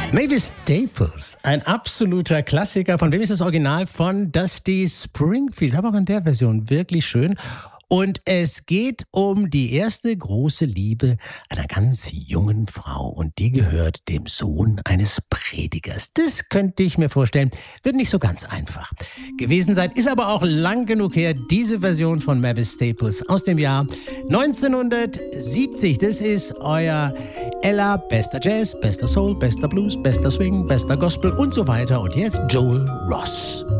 Mavis Staples, ein absoluter Klassiker. Von wem ist das Original? Von Dusty Springfield. Aber auch in der Version wirklich schön. Und es geht um die erste große Liebe einer ganz jungen Frau. Und die gehört dem Sohn eines Predigers. Das könnte ich mir vorstellen, wird nicht so ganz einfach gewesen sein. Ist aber auch lang genug her, diese Version von Mavis Staples aus dem Jahr 1970. Das ist euer Ella, bester Jazz, bester Soul, bester Blues, bester Swing, bester Gospel und so weiter. Und jetzt Joel Ross.